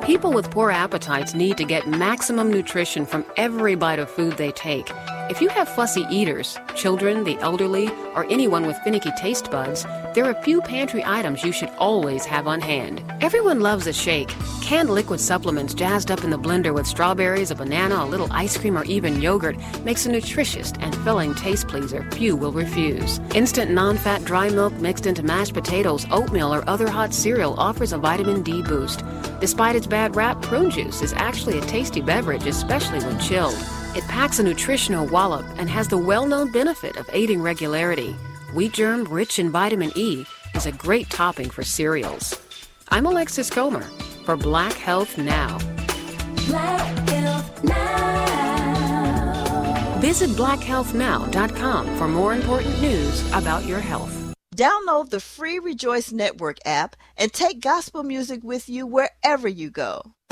People with poor appetites need to get maximum nutrition from every bite of food they take. If you have fussy eaters, children, the elderly, or anyone with finicky taste buds, there are a few pantry items you should always have on hand. Everyone loves a shake. Canned liquid supplements jazzed up in the blender with strawberries, a banana, a little ice cream, or even yogurt makes a nutritious and filling taste pleaser few will refuse. Instant non-fat dry milk mixed into mashed potatoes, oatmeal, or other hot cereal offers a vitamin D boost. Despite its bad rap, prune juice is actually a tasty beverage, especially when chilled. It packs a nutritional wallop and has the well-known benefit of aiding regularity. Wheat germ, rich in vitamin E, is a great topping for cereals. I'm Alexis Comer for Black Health Now. Black Health Now. Visit blackhealthnow.com for more important news about your health. Download the free Rejoice Network app and take gospel music with you wherever you go.